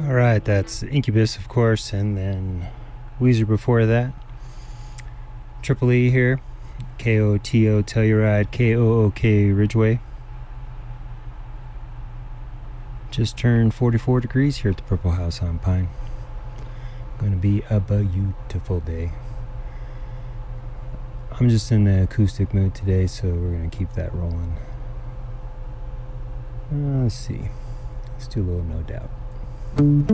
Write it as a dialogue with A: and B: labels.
A: Alright, that's Incubus, of course, and then Weezer before that. Triple E here. KOTO Telluride, KOOK Ridgeway. Just turned 44 degrees here at the Purple House on Pine. Going to be a beautiful day. I'm just in the acoustic mood today, so we're going to keep that rolling. Let's see. Let's do a little No Doubt.